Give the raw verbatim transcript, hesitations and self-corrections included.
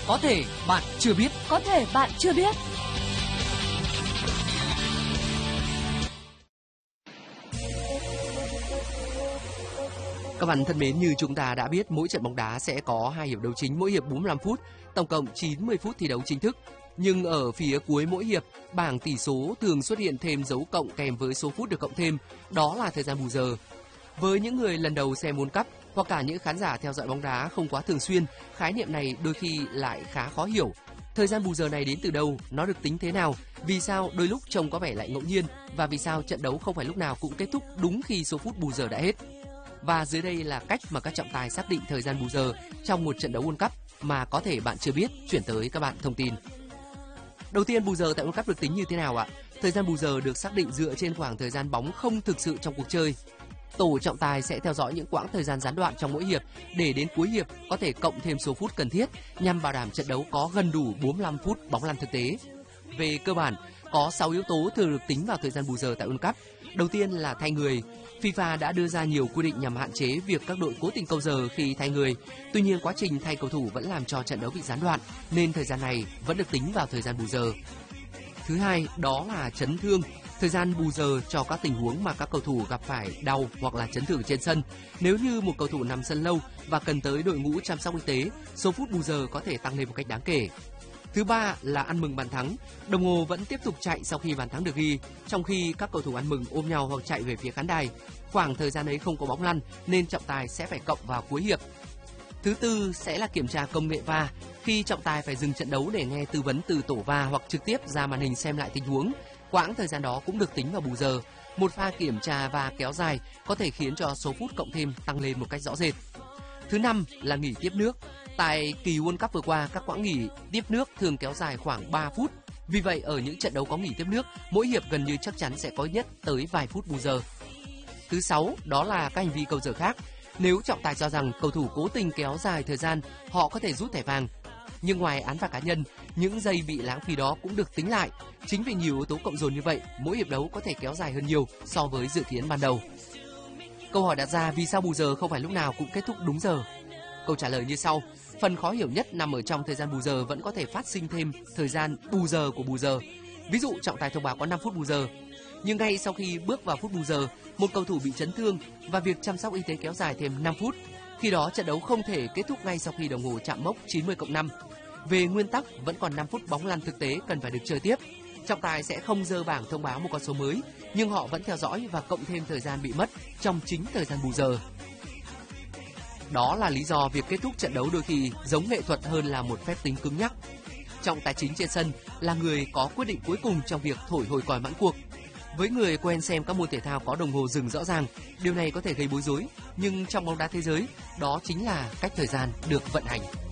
Có thể bạn chưa biết. Có thể bạn chưa biết. Các bạn thân mến, như chúng ta đã biết, mỗi trận bóng đá sẽ có hai hiệp đấu chính, mỗi hiệp bốn mươi lăm phút, tổng cộng chín mươi phút thi đấu chính thức. Nhưng ở phía cuối mỗi hiệp, bảng tỷ số thường xuất hiện thêm dấu cộng kèm với số phút được cộng thêm, đó là thời gian bù giờ. Với những người lần đầu xem World Cup hoặc cả những khán giả theo dõi bóng đá không quá thường xuyên, khái niệm này đôi khi lại khá khó hiểu. Thời gian bù giờ này đến từ đâu? Nó được tính thế nào? Vì sao đôi lúc trông có vẻ lại ngẫu nhiên? Và vì sao trận đấu không phải lúc nào cũng kết thúc đúng khi số phút bù giờ đã hết? Và dưới đây là cách mà các trọng tài xác định thời gian bù giờ trong một trận đấu World Cup mà có thể bạn chưa biết, chuyển tới các bạn thông tin. Đầu tiên, bù giờ tại World Cup được tính như thế nào ạ? Thời gian bù giờ được xác định dựa trên khoảng thời gian bóng không thực sự trong cuộc chơi. Tổ trọng tài sẽ theo dõi những quãng thời gian gián đoạn trong mỗi hiệp để đến cuối hiệp có thể cộng thêm số phút cần thiết nhằm bảo đảm trận đấu có gần đủ bốn mươi lăm phút bóng lăn thực tế. Về cơ bản, có sáu yếu tố thường được tính vào thời gian bù giờ tại World Cup. Đầu tiên là thay người. FIFA đã đưa ra nhiều quy định nhằm hạn chế việc các đội cố tình câu giờ khi thay người. Tuy nhiên, quá trình thay cầu thủ vẫn làm cho trận đấu bị gián đoạn, nên thời gian này vẫn được tính vào thời gian bù giờ. Thứ hai, đó là chấn thương. Thời gian bù giờ cho các tình huống mà các cầu thủ gặp phải đau hoặc là chấn thương trên sân. Nếu như một cầu thủ nằm sân lâu và cần tới đội ngũ chăm sóc y tế, số phút bù giờ có thể tăng lên một cách đáng kể. Thứ ba là ăn mừng bàn thắng. Đồng hồ vẫn tiếp tục chạy sau khi bàn thắng được ghi, trong khi các cầu thủ ăn mừng ôm nhau hoặc chạy về phía khán đài. Khoảng thời gian ấy không có bóng lăn nên trọng tài sẽ phải cộng vào cuối hiệp. Thứ tư sẽ là kiểm tra công nghệ va, khi trọng tài phải dừng trận đấu để nghe tư vấn từ tổ va hoặc trực tiếp ra màn hình xem lại tình huống. Quãng thời gian đó cũng được tính vào bù giờ. Một pha kiểm tra va kéo dài có thể khiến cho số phút cộng thêm tăng lên một cách rõ rệt. Thứ năm là nghỉ tiếp nước. Tại kỳ World Cup vừa qua, các quãng nghỉ tiếp nước thường kéo dài khoảng ba phút. Vì vậy, ở những trận đấu có nghỉ tiếp nước, mỗi hiệp gần như chắc chắn sẽ có ít nhất tới vài phút bù giờ. Thứ sáu, đó là các hành vi câu giờ khác. Nếu trọng tài cho rằng cầu thủ cố tình kéo dài thời gian, họ có thể rút thẻ vàng. Nhưng ngoài án phạt cá nhân, những giây bị lãng phí đó cũng được tính lại. Chính vì nhiều yếu tố cộng dồn như vậy, mỗi hiệp đấu có thể kéo dài hơn nhiều so với dự kiến ban đầu. Câu hỏi đặt ra, vì sao bù giờ không phải lúc nào cũng kết thúc đúng giờ? Câu trả lời như sau. Phần khó hiểu nhất nằm ở trong thời gian bù giờ vẫn có thể phát sinh thêm thời gian bù giờ của bù giờ. Ví dụ trọng tài thông báo có năm phút bù giờ, nhưng ngay sau khi bước vào phút bù giờ, một cầu thủ bị chấn thương và việc chăm sóc y tế kéo dài thêm năm phút. Khi đó trận đấu không thể kết thúc ngay sau khi đồng hồ chạm mốc chín mươi cộng năm. Về nguyên tắc, vẫn còn năm phút bóng lăn thực tế cần phải được chơi tiếp. Trọng tài sẽ không dơ bảng thông báo một con số mới, nhưng họ vẫn theo dõi và cộng thêm thời gian bị mất trong chính thời gian bù giờ. Đó là lý do việc kết thúc trận đấu đôi khi giống nghệ thuật hơn là một phép tính cứng nhắc. Trọng tài chính trên sân là người có quyết định cuối cùng trong việc thổi hồi còi mãn cuộc. Với người quen xem các môn thể thao có đồng hồ dừng rõ ràng, điều này có thể gây bối rối, nhưng trong bóng đá thế giới, đó chính là cách thời gian được vận hành.